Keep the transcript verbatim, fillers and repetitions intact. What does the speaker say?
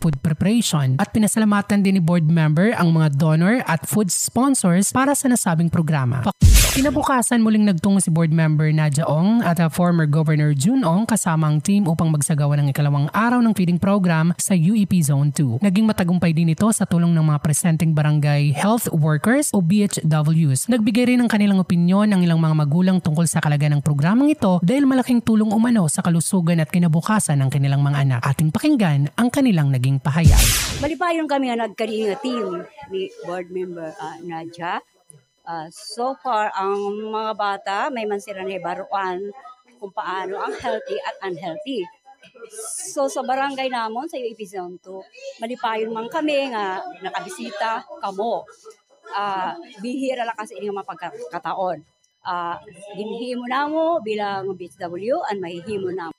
food preparation at pinasalamatan din ni board member ang mga donor at food sponsors para sa nasabing programa. Kinabukasan muling nagtungo si board member Nadia Ong at uh, former Governor June Ong kasama ang team upang magsagawa ng ikalawang araw ng feeding program sa U E P Zone two. Naging matagumpay din ito sa tulong ng mga presenting barangay health workers o B H Ws. Nagbigay rin ng kanilang opinyon ang ilang mga magulang tungkol sa kalagayan ng programang ito dahil malaking tulong umano sa kalusugan at kinabukasan ng kanilang mga anak. Ating pakinggan ang kanilang naging pahayag. Malipayon kami nga nagkalinga team ni board member uh, Nadia. Uh, so far, ang mga bata may man sila na baruan kung paano ang healthy at unhealthy. So sa barangay namon sa U E P Zone two, malipayon man kami nga nakabisita kamo. Uh, bihira lang kasi yung mga pagkataon. Uh, ginhimo namo bilang B H W ang mahihimo namo.